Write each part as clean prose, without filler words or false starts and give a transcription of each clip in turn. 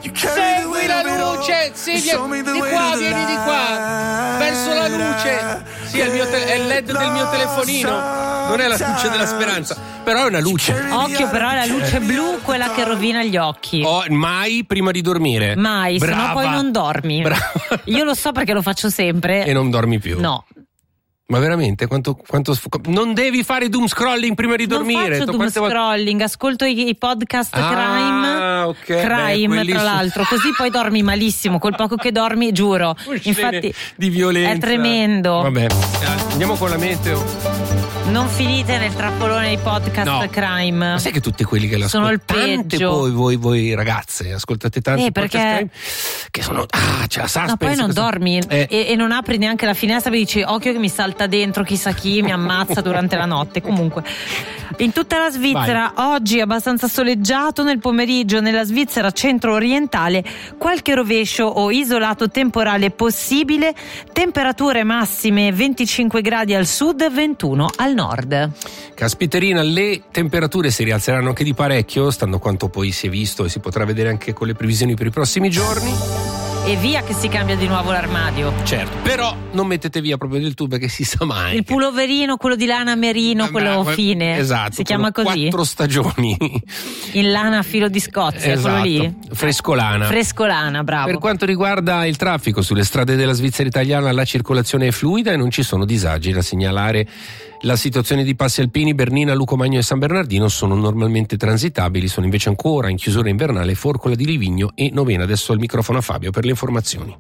Segui la luce, sì, di qua, vieni di qua, verso la luce. Sì, è il LED del mio telefonino, non è la luce della speranza, però è una luce. Occhio, però è la luce blu quella che rovina gli occhi. Mai prima di dormire. Mai, sennò poi non dormi. Brava. Io lo so perché lo faccio sempre. E non dormi più. No. Ma veramente? Quanto non devi fare doom scrolling prima di dormire? Non faccio doom scrolling, ascolto i podcast crime. Okay. Crime, tra l'altro, così poi dormi malissimo, col poco che dormi, giuro. Infatti di violenza. È tremendo. Vabbè, andiamo con la meteo. Non finite nel trappolone dei podcast crime. Ma sai che tutti quelli che sono il peggio. Voi ragazze ascoltate tanti perché podcast crime che sono c'è la suspense. Ma poi non dormi e non apri neanche la finestra e dici occhio che mi salta dentro chissà chi mi ammazza durante la notte. Comunque in tutta la Svizzera oggi è abbastanza soleggiato, nel pomeriggio nella Svizzera centro-orientale qualche rovescio o isolato temporale possibile, temperature massime 25 gradi al sud, 21 al nord. Caspiterina, le temperature si rialzeranno anche di parecchio, stando quanto poi si è visto e si potrà vedere anche con le previsioni per i prossimi giorni. E via che si cambia di nuovo l'armadio. Certo, però non mettete via proprio del tutto perché si sa mai. Il puloverino, quello di lana merino, quello fine. Esatto. Si chiama così? 4 stagioni. In lana a filo di Scozia, esatto. Quello lì. Frescolana. Frescolana, bravo. Per quanto riguarda il traffico sulle strade della Svizzera italiana, la circolazione è fluida e non ci sono disagi da segnalare. La situazione di Passi Alpini, Bernina, Lucomagno e San Bernardino sono normalmente transitabili, sono invece ancora in chiusura invernale Forcola di Livigno e Novena. Adesso al microfono a Fabio per le informazioni.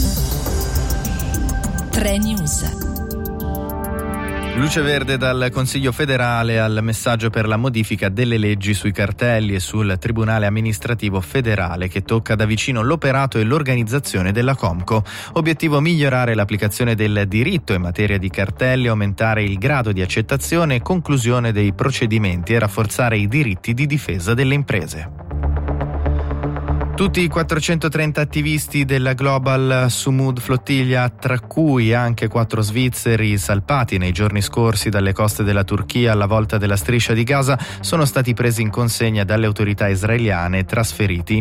3 News. Luce verde dal Consiglio federale al messaggio per la modifica delle leggi sui cartelli e sul Tribunale amministrativo federale che tocca da vicino l'operato e l'organizzazione della Comco. Obiettivo: migliorare l'applicazione del diritto in materia di cartelli, aumentare il grado di accettazione e conclusione dei procedimenti e rafforzare i diritti di difesa delle imprese. Tutti i 430 attivisti della Global Sumud Flottiglia, tra cui anche 4 svizzeri salpati nei giorni scorsi dalle coste della Turchia alla volta della striscia di Gaza, sono stati presi in consegna dalle autorità israeliane e trasferiti in